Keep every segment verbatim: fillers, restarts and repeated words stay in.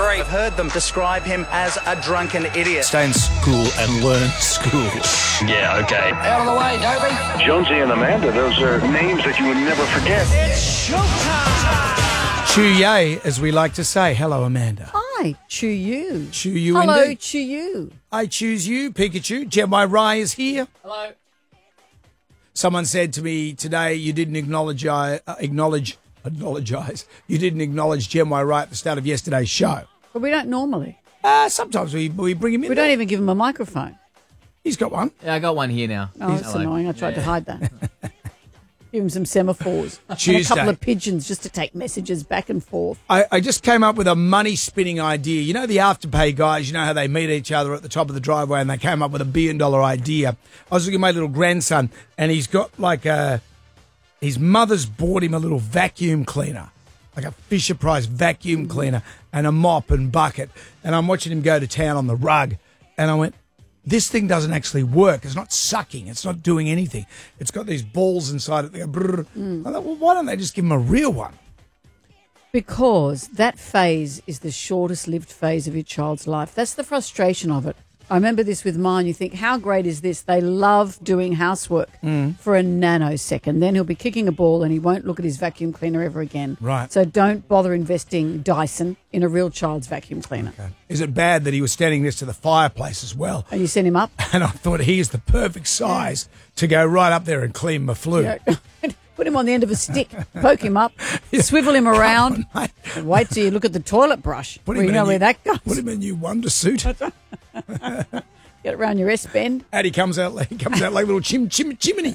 I've heard them describe him as a drunken idiot. Stay in school and learn school. Yeah, okay. Out of the way, Dopey. Jonesy and Amanda, those are names that you would never forget. It's showtime! Chew yay, as we like to say. Hello, Amanda. Hi, chew you. Chew you Hello, indeed. chew you. I choose you, Pikachu. Gemini Rai is here. Hello. Someone said to me today, you didn't acknowledge, uh, acknowledge, acknowledge, you didn't acknowledge Gemini Rai at the start of yesterday's show. But we don't normally. Uh, sometimes we, we bring him in. We there. don't even give him a microphone. He's got one. Yeah, I got one here now. Oh, that's Hello. annoying. I tried Yeah. to hide that. Give him some semaphores. And a Tuesday. couple of pigeons just to take messages back and forth. I, I just came up with a money-spinning idea. You know the Afterpay guys, you know how they meet each other at the top of the driveway and they came up with a billion-dollar idea. I was looking at my little grandson and he's got like a... His mother's bought him a little vacuum cleaner, like a Fisher-Price vacuum cleaner and a mop and bucket. And I'm watching him go to town on the rug and I went... This thing doesn't actually work. It's not sucking. It's not doing anything. It's got these balls inside it. They go brrr. Mm. I thought, well, why don't they just give him a real one? Because that phase is the shortest lived phase of your child's life. That's the frustration of it. I remember this with mine. You think, how great is this? They love doing housework Mm. for a nanosecond. Then he'll be kicking a ball and he won't look at his vacuum cleaner ever again. Right. So don't bother investing Dyson in a real child's vacuum cleaner. Okay. Is it bad that he was standing next to the fireplace as well? And you send him up? And I thought he is the perfect size to go right up there and clean my flue. Yeah. Put him on the end of a stick, poke him up, swivel him around, Mate. and wait till you look at the toilet brush. Put Where you in know a where new- that goes. Put him in a new wonder suit. Get it around your S-bend. And he comes out like he comes out like a little chim chim chimney.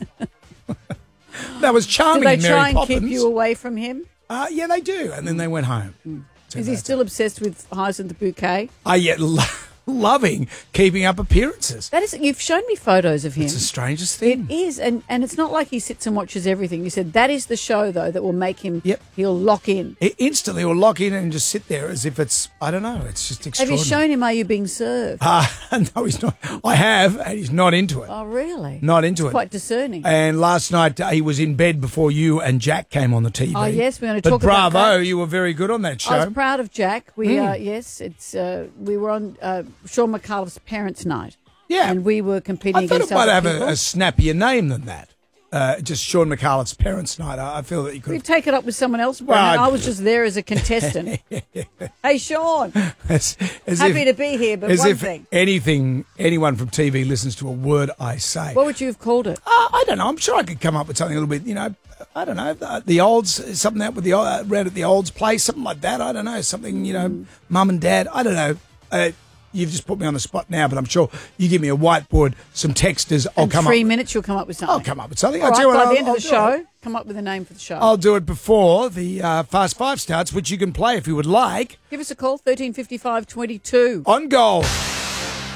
That was Do charming, they Mary try and Poppins. keep you away from him? Uh, yeah, they do. And then they went home. So Is he that's still obsessed with Hyacinth the Bouquet? it. I yet lo- loving keeping up appearances. That is, you've shown me photos of him. It's the strangest It thing. is, and, and it's not like he sits and watches everything. You said that is the show, though, that will make him, Yep. he'll lock in. He instantly will lock in and just sit there as if it's, I don't know, it's just Have extraordinary. you shown him Are You Being Served? Uh, no, he's not. I have, and he's not into it. Oh, really? Not into it. Quite discerning. And last night uh, he was in bed before you and Jack came on the T V. Oh, yes, we're going to But talk about bravo, that. you were very good on that show. I was proud of Jack. We, Mm. uh, yes, it's uh, we were on uh, Sean McAuliffe's parents' night. Yeah. And we were competing I thought against it might other have people. a, a snappier name than that. Uh, just Sean McAuliffe's parents' night. I, I feel that you We could take it up with someone else, Brendan. Well, I- I was just there as a contestant. Hey, Sean, have... As, as happy if, to be here, but as one if thing. anything, anyone from T V listens to a word I say. What would you have called it? Uh, I don't know. I'm sure I could come up with something a little bit, you know, I don't know, the, the olds, something out with the uh, around at the olds place, something like that. I don't know, something, you know, Mm. mum and dad. I don't know. Uh, you've just put me on the spot now, but I'm sure you give me a whiteboard, some texters. I'll In come three up. minutes, you'll come up with something. I'll come up with something. All I'll right, tell you what, by the I'll- end I'll of the do it. show, come up with a name for the show. I'll do it before the uh, Fast Five starts, which you can play if you would like. Give us a call, thirteen fifty-five twenty-two. On goal.